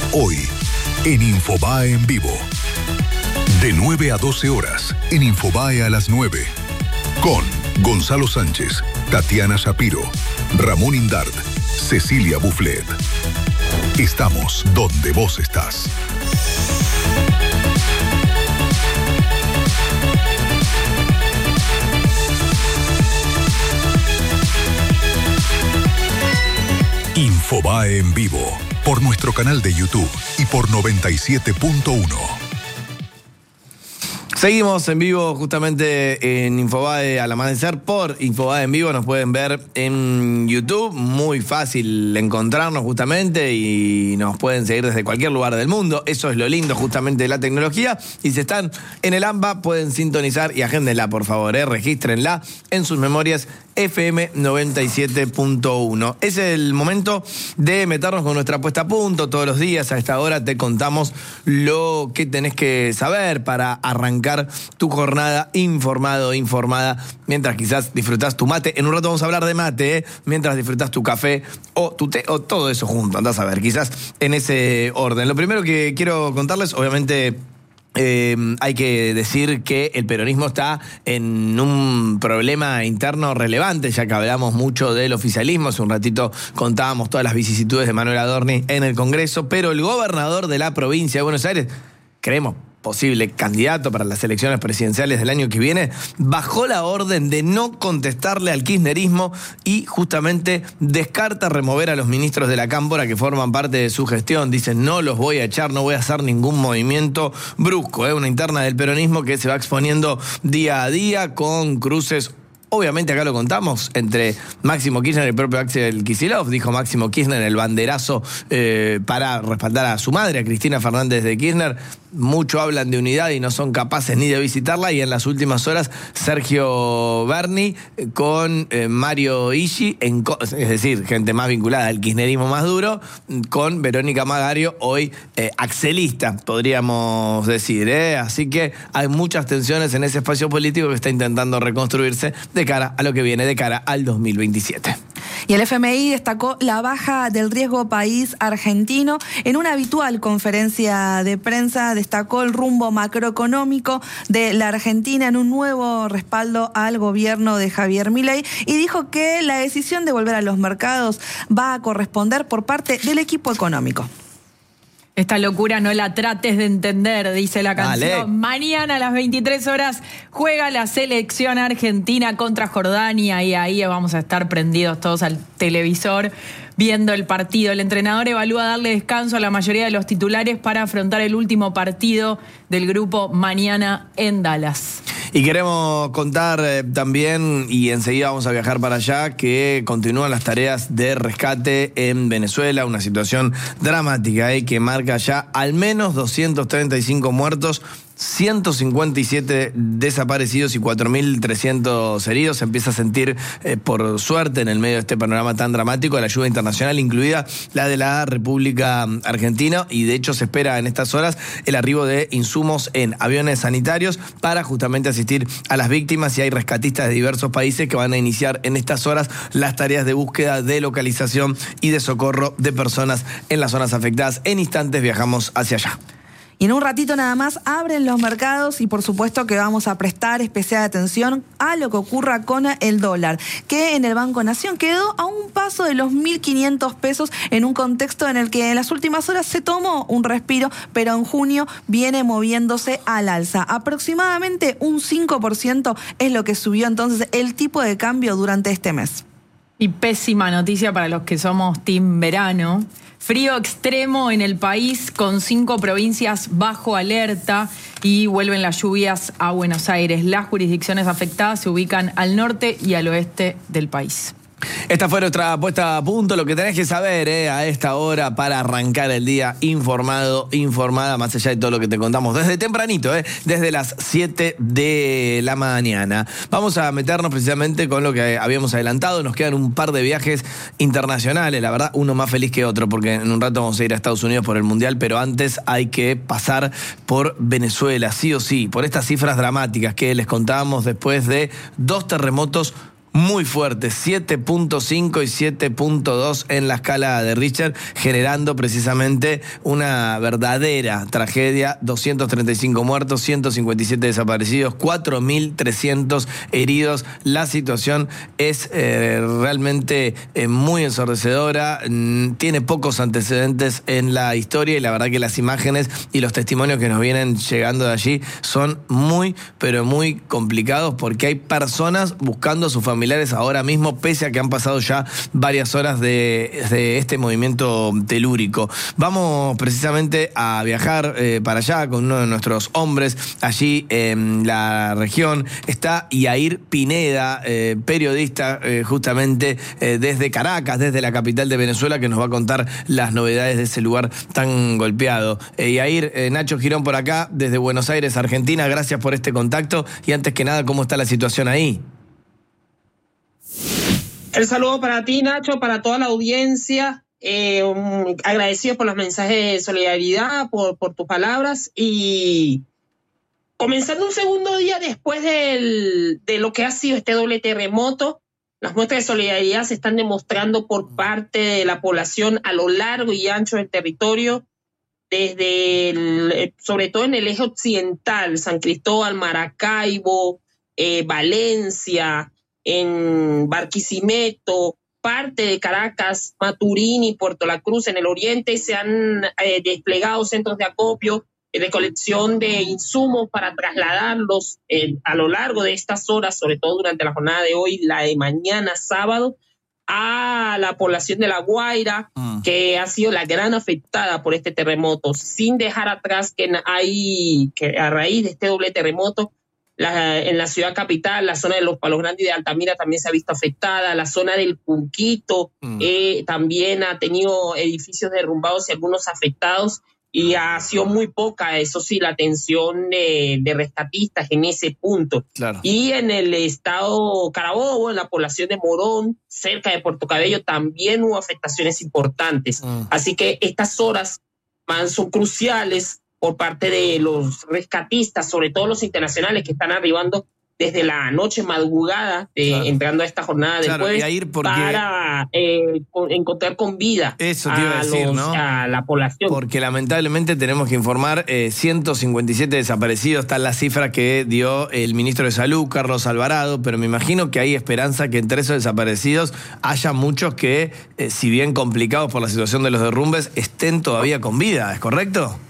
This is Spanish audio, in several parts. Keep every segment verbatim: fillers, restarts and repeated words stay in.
Hoy, en Infobae en vivo. De nueve a doce horas, en Infobae a las nueve. Con Gonzalo Sánchez, Tatiana Shapiro, Ramón Indart, Cecilia Bufflet. Estamos donde vos estás. Infobae en vivo, por nuestro canal de YouTube y por noventa y siete punto uno. Seguimos en vivo justamente en Infobae al amanecer por Infobae en vivo. Nos pueden ver en YouTube, muy fácil encontrarnos justamente y nos pueden seguir desde cualquier lugar del mundo. Eso es lo lindo justamente de la tecnología. Y si están en el AMBA pueden sintonizar y agéndenla por favor, ¿eh? Regístrenla en sus memorias F M noventa y siete punto uno. Es el momento de meternos con nuestra puesta a punto. Todos los días a esta hora te contamos lo que tenés que saber para arrancar tu jornada informado, informada, mientras quizás disfrutás tu mate. En un rato vamos a hablar de mate, ¿eh? Mientras disfrutás tu café o tu té o todo eso junto. Andás a ver, quizás en ese orden. Lo primero que quiero contarles, obviamente... Eh, hay que decir que el peronismo está en un problema interno relevante, ya que hablamos mucho del oficialismo. Hace un ratito contábamos todas las vicisitudes de Manuel Adorni en el Congreso, pero el gobernador de la provincia de Buenos Aires, creemos posible candidato para las elecciones presidenciales del año que viene, bajó la orden de no contestarle al kirchnerismo y justamente descarta remover a los ministros de la Cámpora que forman parte de su gestión. Dicen, no los voy a echar, no voy a hacer ningún movimiento brusco, ¿eh? Una interna del peronismo que se va exponiendo día a día con cruces. Obviamente acá lo contamos, entre Máximo Kirchner y el propio Axel Kicillof. Dijo Máximo Kirchner el banderazo eh, para respaldar a su madre, a Cristina Fernández de Kirchner. Mucho hablan de unidad y no son capaces ni de visitarla. Y en las últimas horas, Sergio Berni con eh, Mario Ishi, en, es decir, gente más vinculada al kirchnerismo más duro, con Verónica Magario, hoy eh, axelista, podríamos decir. ¿eh? Así que hay muchas tensiones en ese espacio político que está intentando reconstruirse de cara a lo que viene, de cara al dos mil veintisiete. Y el F M I destacó la baja del riesgo país argentino. En una habitual conferencia de prensa destacó el rumbo macroeconómico de la Argentina en un nuevo respaldo al gobierno de Javier Milei y dijo que la decisión de volver a los mercados va a corresponder por parte del equipo económico. Esta locura no la trates de entender, dice la canción. Dale. Mañana a las veintitrés horas juega la selección argentina contra Jordania y ahí vamos a estar prendidos todos al televisor viendo el partido. El entrenador evalúa darle descanso a la mayoría de los titulares para afrontar el último partido del grupo mañana en Dallas. Y queremos contar eh, también, y enseguida vamos a viajar para allá, que continúan las tareas de rescate en Venezuela, una situación dramática eh, que marca ya al menos doscientos treinta y cinco muertos, ciento cincuenta y siete desaparecidos y cuatro mil trescientos heridos. Se empieza a sentir, eh, por suerte, en el medio de este panorama tan dramático, la ayuda internacional, incluida la de la República Argentina, y de hecho se espera en estas horas el arribo de insumos en aviones sanitarios para justamente asistir a las víctimas, y hay rescatistas de diversos países que van a iniciar en estas horas las tareas de búsqueda, de localización y de socorro de personas en las zonas afectadas. En instantes viajamos hacia allá. Y en un ratito nada más abren los mercados y por supuesto que vamos a prestar especial atención a lo que ocurra con el dólar, que en el Banco Nación quedó a un paso de los mil quinientos pesos en un contexto en el que en las últimas horas se tomó un respiro, pero en junio viene moviéndose al alza. Aproximadamente un cinco por ciento es lo que subió entonces el tipo de cambio durante este mes. Y pésima noticia para los que somos team verano. Frío extremo en el país con cinco provincias bajo alerta y vuelven las lluvias a Buenos Aires. Las jurisdicciones afectadas se ubican al norte y al oeste del país. Esta fue nuestra puesta a punto, lo que tenés que saber eh, a esta hora para arrancar el día informado, informada, más allá de todo lo que te contamos desde tempranito, eh, desde las siete de la mañana. Vamos a meternos precisamente con lo que habíamos adelantado. Nos quedan un par de viajes internacionales, la verdad, uno más feliz que otro, porque en un rato vamos a ir a Estados Unidos por el Mundial, pero antes hay que pasar por Venezuela, sí o sí, por estas cifras dramáticas que les contábamos después de dos terremotos muy fuerte, siete punto cinco y siete punto dos en la escala de Richter, generando precisamente una verdadera tragedia. doscientos treinta y cinco muertos, ciento cincuenta y siete desaparecidos, cuatro mil trescientos heridos. La situación es eh, realmente eh, muy ensordecedora, mm, tiene pocos antecedentes en la historia, y la verdad que las imágenes y los testimonios que nos vienen llegando de allí son muy, pero muy complicados, porque hay personas buscando a sus familiares ahora mismo, pese a que han pasado ya varias horas de, de este movimiento telúrico. Vamos precisamente a viajar eh, para allá con uno de nuestros hombres allí en la región. Está Yair Pineda, eh, periodista eh, justamente eh, desde Caracas, desde la capital de Venezuela, que nos va a contar las novedades de ese lugar tan golpeado. Eh, Yair, eh, Nacho Girón por acá, desde Buenos Aires, Argentina. Gracias por este contacto, y antes que nada, ¿cómo está la situación ahí? El saludo para ti, Nacho, para toda la audiencia. Eh, um, agradecido por los mensajes de solidaridad, por, por tus palabras. Y comenzando un segundo día después del, de lo que ha sido este doble terremoto, las muestras de solidaridad se están demostrando por parte de la población a lo largo y ancho del territorio, desde el, sobre todo en el eje occidental, San Cristóbal, Maracaibo, eh, Valencia, en Barquisimeto, parte de Caracas, Maturín y Puerto La Cruz. En el oriente se han eh, desplegado centros de acopio, eh, de colección de insumos para trasladarlos eh, a lo largo de estas horas, sobre todo durante la jornada de hoy, la de mañana sábado, a la población de La Guaira, mm. que ha sido la gran afectada por este terremoto, sin dejar atrás que hay que a raíz de este doble terremoto, La, en la ciudad capital, la zona de Los Palos Grandes y de Altamira también se ha visto afectada, la zona del Punquito mm. eh, también ha tenido edificios derrumbados y algunos afectados, y ha sido muy poca, eso sí, la atención de, de rescatistas en ese punto. Claro. Y en el estado Carabobo, en la población de Morón, cerca de Puerto Cabello, también hubo afectaciones importantes. Mm. Así que estas horas man, son cruciales por parte de los rescatistas, sobre todo los internacionales que están arribando desde la noche madrugada, eh, claro. entrando a esta jornada del claro, jueves, porque... para eh, con, encontrar con vida Eso te iba a, decir, los, ¿no? a la población. Porque lamentablemente tenemos que informar eh, ciento cincuenta y siete desaparecidos, está la cifra que dio el ministro de Salud, Carlos Alvarado, pero me imagino que hay esperanza que entre esos desaparecidos haya muchos que, eh, si bien complicados por la situación de los derrumbes, estén todavía con vida, ¿es correcto?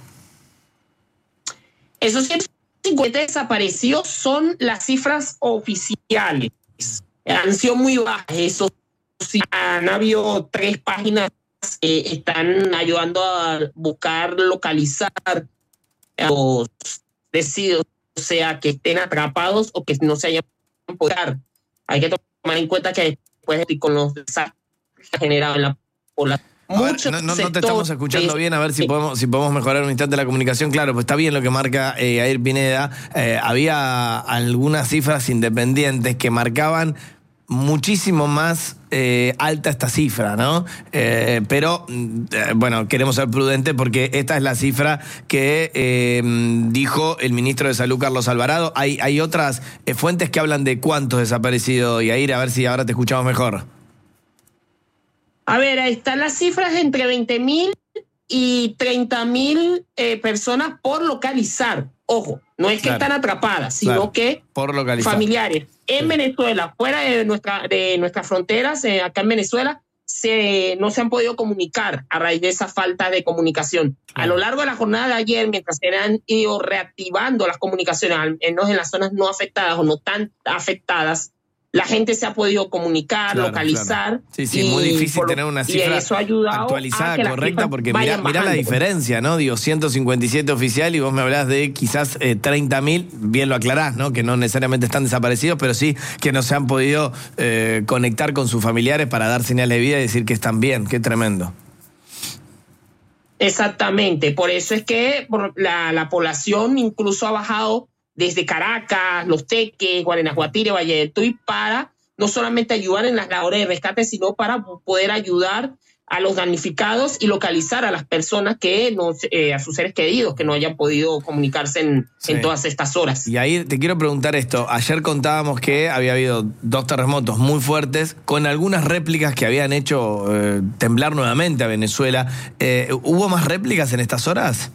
Esos ciento cincuenta desaparecidos son las cifras oficiales. Han sido muy bajas. Eso sí, han habido tres páginas que están ayudando a buscar, localizar a los decidos, o sea, que estén atrapados o que no se hayan podido. Hay que tomar en cuenta que después de con los desastres generados en la población, Ver, no, no, no te estamos escuchando bien, a ver si podemos, si podemos mejorar un instante la comunicación. Claro, pues está bien lo que marca eh, Yair Pineda. Eh, había algunas cifras independientes que marcaban muchísimo más eh, alta esta cifra, ¿no? Eh, pero, eh, bueno, queremos ser prudentes porque esta es la cifra que eh, dijo el ministro de Salud, Carlos Alvarado. Hay, hay otras eh, fuentes que hablan de cuántos desaparecidos, Yair, a ver si ahora te escuchamos mejor. A ver, ahí están las cifras entre veinte mil y treinta mil eh, personas por localizar. Ojo, no es que claro. están atrapadas, sino claro. que por localizar. Familiares en sí. Venezuela, fuera de, nuestra, de nuestras fronteras, eh, acá en Venezuela, se, no se han podido comunicar a raíz de esa falta de comunicación. Claro. A lo largo de la jornada de ayer, mientras se han ido reactivando las comunicaciones, al menos en las zonas no afectadas o no tan afectadas, la gente se ha podido comunicar, claro, localizar. Claro. Sí, sí, y muy difícil por, tener una cifra actualizada, correcta, porque mirá, mirá la diferencia, ¿no? Digo, ciento cincuenta y siete oficial y vos me hablás de quizás eh, treinta mil, bien lo aclarás, ¿no? Que no necesariamente están desaparecidos, pero sí que no se han podido eh, conectar con sus familiares para dar señales de vida y decir que están bien. Qué tremendo. Exactamente, por eso es que por la, la población incluso ha bajado desde Caracas, Los Teques, Guarenas-Guatire, Valle del Tuy, para no solamente ayudar en las labores de rescate, sino para poder ayudar a los damnificados y localizar a las personas que no, eh, a sus seres queridos que no hayan podido comunicarse en, sí. en todas estas horas. Y ahí te quiero preguntar esto. Ayer contábamos que había habido dos terremotos muy fuertes con algunas réplicas que habían hecho eh, temblar nuevamente a Venezuela. Eh, ¿Hubo más réplicas en estas horas?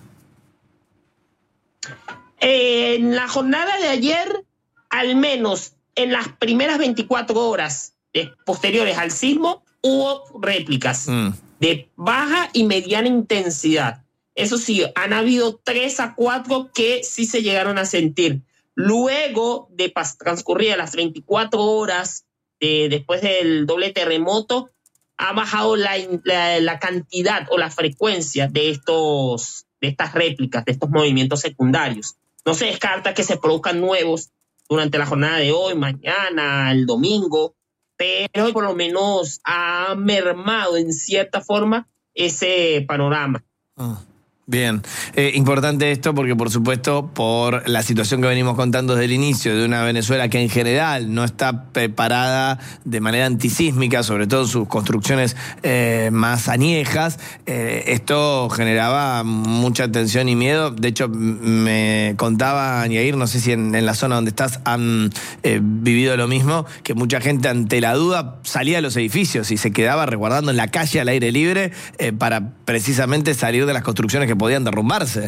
Eh, en la jornada de ayer, al menos en las primeras veinticuatro horas eh, posteriores al sismo, hubo réplicas mm. de baja y mediana intensidad. Eso sí, han habido tres a cuatro que sí se llegaron a sentir. Luego de transcurrir las veinticuatro horas de, después del doble terremoto, ha bajado la, la, la cantidad o la frecuencia de, estos, de estas réplicas, de estos movimientos secundarios. No se descarta que se produzcan nuevos durante la jornada de hoy, mañana, el domingo, pero por lo menos ha mermado en cierta forma ese panorama. Ah. Bien, eh, importante esto porque por supuesto por la situación que venimos contando desde el inicio de una Venezuela que en general no está preparada de manera antisísmica, sobre todo en sus construcciones eh, más añejas, eh, esto generaba mucha tensión y miedo. De hecho me contaba Yair, no sé si en, en la zona donde estás han eh, vivido lo mismo, que mucha gente ante la duda salía de los edificios y se quedaba resguardando en la calle al aire libre eh, para precisamente salir de las construcciones que podían derrumbarse.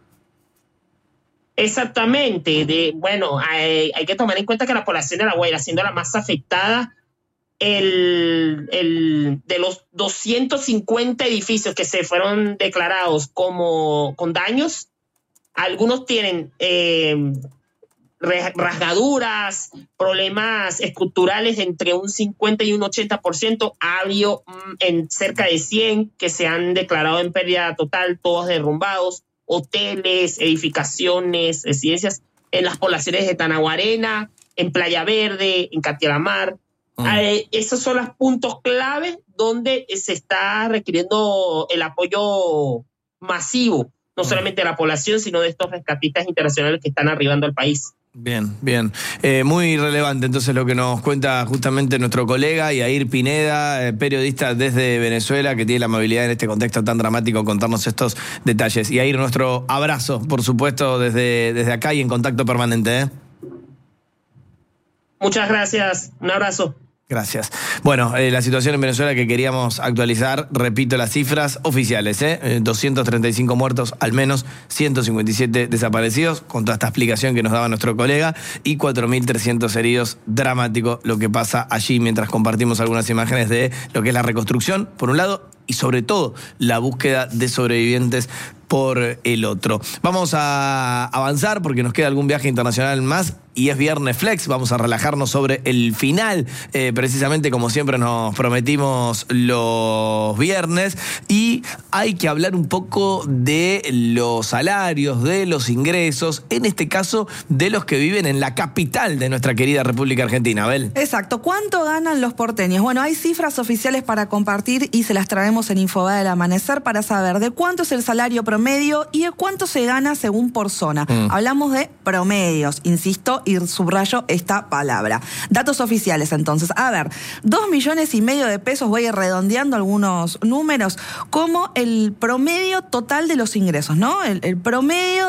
Exactamente. De, bueno, hay, hay que tomar en cuenta que la población de La Guaira, siendo la más afectada, el, el, de los doscientos cincuenta edificios que se fueron declarados como con daños, algunos tienen eh, rasgaduras, problemas estructurales entre un cincuenta y un ochenta por ciento. Ha habido en cerca de cien que se han declarado en pérdida total, todos derrumbados. Hoteles, edificaciones, residencias en las poblaciones de Tanaguarena, en Playa Verde, en Catialamar. Mm. Eh, esos son los puntos clave donde se está requiriendo el apoyo masivo, no mm. solamente de la población, sino de estos rescatistas internacionales que están arribando al país. Bien, bien. Eh, muy relevante entonces lo que nos cuenta justamente nuestro colega Yair Pineda, eh, periodista desde Venezuela, que tiene la amabilidad en este contexto tan dramático contarnos estos detalles. Yair, nuestro abrazo, por supuesto, desde, desde acá y en contacto permanente. ¿eh? Muchas gracias. Un abrazo. Gracias. Bueno, eh, la situación en Venezuela que queríamos actualizar, repito las cifras oficiales, ¿eh? doscientos treinta y cinco muertos, al menos ciento cincuenta y siete desaparecidos, con toda esta explicación que nos daba nuestro colega, y cuatro mil trescientos heridos. Dramático lo que pasa allí mientras compartimos algunas imágenes de lo que es la reconstrucción, por un lado, y sobre todo la búsqueda de sobrevivientes por el otro. Vamos a avanzar porque nos queda algún viaje internacional más y es Viernes Flex. Vamos a relajarnos sobre el final, eh, precisamente como siempre nos prometimos los viernes, y hay que hablar un poco de los salarios, de los ingresos, en este caso de los que viven en la capital de nuestra querida República Argentina. Abel. Exacto. ¿Cuánto ganan los porteños? Bueno, hay cifras oficiales para compartir y se las traemos en Infobae del Amanecer para saber de cuánto es el salario promedio promedio y de cuánto se gana según por zona. Mm. Hablamos de promedios, insisto, y subrayo esta palabra. Datos oficiales, entonces. A ver, dos millones y medio de pesos, voy a ir redondeando algunos números, como el promedio total de los ingresos, ¿no? El, el promedio